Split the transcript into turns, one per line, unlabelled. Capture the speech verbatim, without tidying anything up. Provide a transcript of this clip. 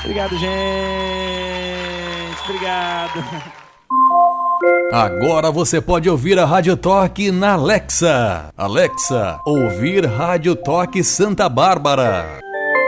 Obrigado, gente. Obrigado.
Agora você pode ouvir a Rádio Toque na Alexa. Alexa, ouvir Rádio Toque Santa Bárbara.